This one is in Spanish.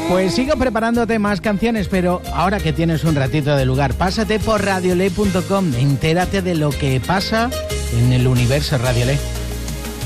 Pues sigo preparándote más canciones, pero ahora que tienes un ratito de lugar, pásate por radioley.com, entérate de lo que pasa en el universo Radioley.